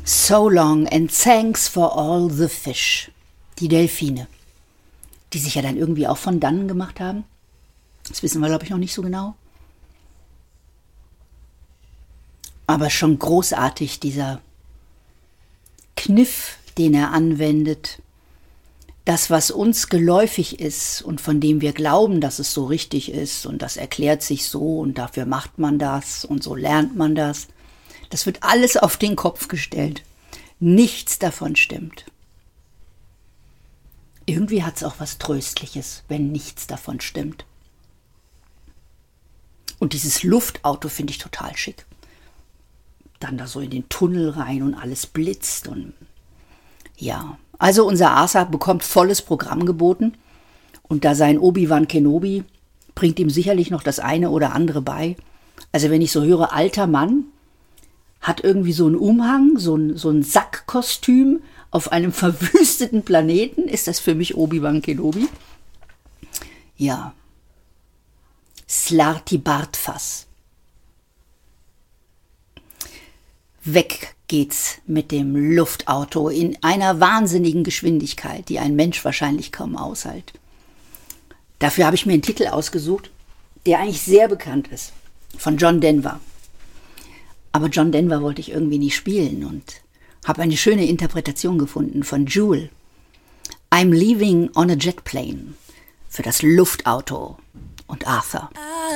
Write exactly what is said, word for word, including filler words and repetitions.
So long and thanks for all the fish. Die Delfine, die sich ja dann irgendwie auch von dannen gemacht haben. Das wissen wir, glaube ich, noch nicht so genau. Aber schon großartig, dieser Kniff, den er anwendet. Das, was uns geläufig ist und von dem wir glauben, dass es so richtig ist und das erklärt sich so und dafür macht man das und so lernt man das, das wird alles auf den Kopf gestellt. Nichts davon stimmt. Irgendwie hat es auch was Tröstliches, wenn nichts davon stimmt. Und dieses Luftauto finde ich total schick. Dann da so in den Tunnel rein und alles blitzt und ja. Also unser Asa bekommt volles Programm geboten und da sein Obi-Wan Kenobi bringt ihm sicherlich noch das eine oder andere bei. Also wenn ich so höre, alter Mann hat irgendwie so einen Umhang, so ein, so ein Sackkostüm auf einem verwüsteten Planeten, ist das für mich Obi-Wan Kenobi. Ja. Slarti Bartfass. Weg geht's mit dem Luftauto in einer wahnsinnigen Geschwindigkeit, die ein Mensch wahrscheinlich kaum aushält. Dafür habe ich mir einen Titel ausgesucht, der eigentlich sehr bekannt ist, von John Denver. Aber John Denver wollte ich irgendwie nicht spielen und habe eine schöne Interpretation gefunden von Jewel. I'm leaving on a jet plane für das Luftauto und Arthur.